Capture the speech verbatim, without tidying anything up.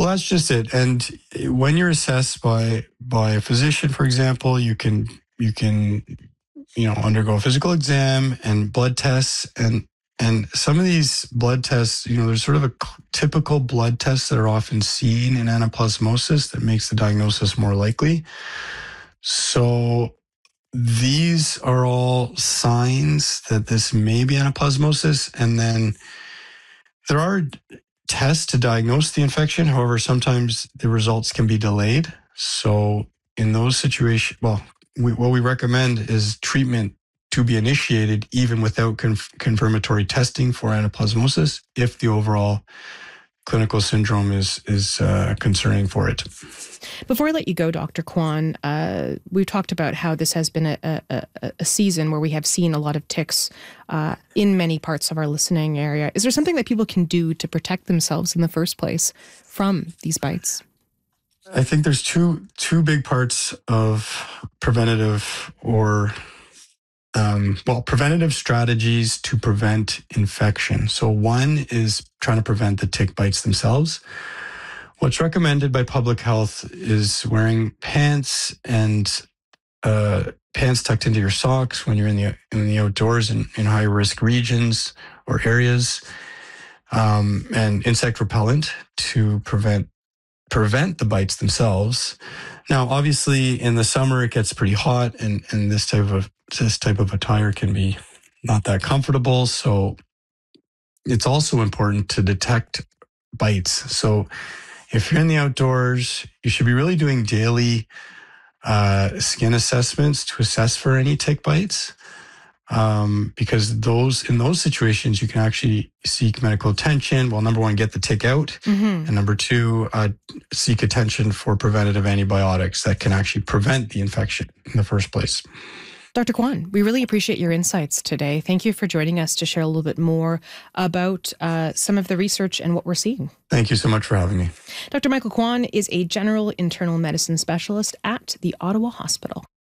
Well, that's just it. And when you're assessed by by a physician, for example, you can you can you know undergo a physical exam and blood tests, and and some of these blood tests, you know, there's sort of a typical blood tests that are often seen in anaplasmosis that makes the diagnosis more likely. So these are all signs that this may be anaplasmosis, and then there are tests to diagnose the infection. However, sometimes the results can be delayed. So in those situations, well, we, what we recommend is treatment to be initiated even without conf- confirmatory testing for anaplasmosis if the overall clinical syndrome is is uh, concerning for it. Before I let you go, Doctor Kwan, uh, we've talked about how this has been a, a, a season where we have seen a lot of ticks uh, in many parts of our listening area. Is there something that people can do to protect themselves in the first place from these bites? I think there's two two big parts of preventative or Um, well, preventative strategies to prevent infection. So one is trying to prevent the tick bites themselves. What's recommended by public health is wearing pants and uh, pants tucked into your socks when you're in the in the outdoors in, in high risk regions or areas, um, and insect repellent to prevent prevent the bites themselves. Now, obviously, in the summer it gets pretty hot, and and this type of this type of attire can be not that comfortable. So it's also important to detect bites. So if you're in the outdoors, you should be really doing daily uh, skin assessments to assess for any tick bites. Um, because those in those situations, you can actually seek medical attention. Well, number one, get the tick out. Mm-hmm. And number two, uh, seek attention for preventative antibiotics that can actually prevent the infection in the first place. Doctor Kwan, we really appreciate your insights today. Thank you for joining us to share a little bit more about uh, some of the research and what we're seeing. Thank you so much for having me. Doctor Michael Kwan is a general internal medicine specialist at the Ottawa Hospital.